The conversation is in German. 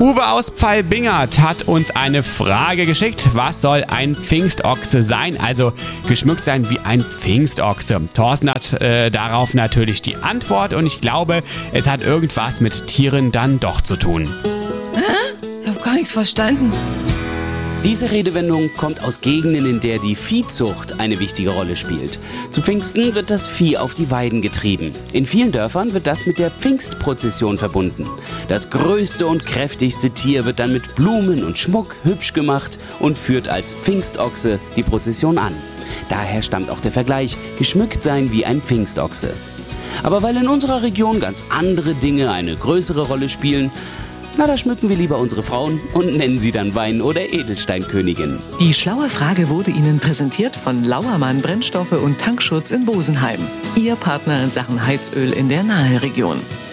Uwe aus Pfalbingert hat uns eine Frage geschickt. Was soll ein Pfingstochse sein? Also geschmückt sein wie ein Pfingstochse. Thorsten hat darauf natürlich die Antwort und ich glaube, es hat irgendwas mit Tieren dann doch zu tun. Ich habe gar nichts verstanden. Diese Redewendung kommt aus Gegenden, in der die Viehzucht eine wichtige Rolle spielt. Zu Pfingsten wird das Vieh auf die Weiden getrieben. In vielen Dörfern wird das mit der Pfingstprozession verbunden. Das größte und kräftigste Tier wird dann mit Blumen und Schmuck hübsch gemacht und führt als Pfingstochse die Prozession an. Daher stammt auch der Vergleich, geschmückt sein wie ein Pfingstochse. Aber weil in unserer Region ganz andere Dinge eine größere Rolle spielen, da schmücken wir lieber unsere Frauen und nennen sie dann Wein- oder Edelsteinkönigin. Die schlaue Frage wurde Ihnen präsentiert von Lauermann Brennstoffe und Tankschutz in Bosenheim. Ihr Partner in Sachen Heizöl in der Naheregion.